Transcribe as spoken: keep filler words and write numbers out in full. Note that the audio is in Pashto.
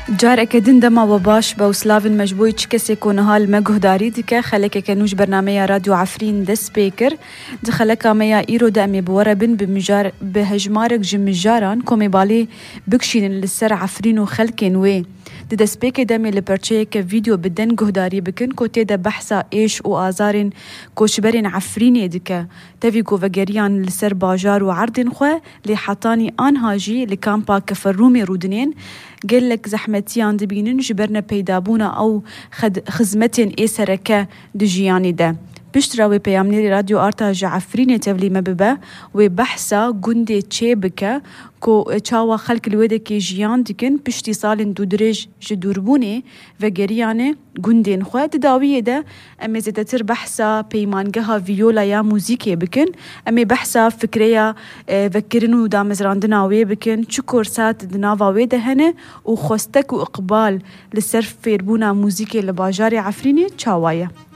جارك دندما وباش بوسلافن مجبوي تشكسي كون هال مجهداري ديكا خلك كنوش برنامج راديو عفرين د سبيكر دخلك ميا ايرو دامي بوربن بمجار بهجمارك جمجاران كومي بالي بكشين للسر عفرين وخلكن وي د سبيكر دامي لبرچيك فيديو بدن جهداري بكن كوتي د بحثا ايش وازارن كوشبرين عفرين ديكا تفيكو فجريان للسر باجار وعرضن خو لحطاني انهاجي لكامبا كفرومي رودنين قال لك زحمتيان دبينن جبرنا بيدابونا أو خد خزمتين إيه سركة دجياني ده بشترا وبيامنيري راديو آرتا جعفريني تبلي مببا وبحثا قندي تشيبكا كو تشاوا خلق الودكي جيان دكن بشتي صالن دودريج جدوربوني وغرياني قندين خواه داوية ده أمي زيتتر بحثا بيمانجها فيولا يا موزيكي بكن أمي بحثا فكريا فكرنو دامزراندنا وي بكن چو كورسات دناوا وي دهنه وخوستك وإقبال للسرف فيربونا موزيكي لباجاري عفريني تشاوايا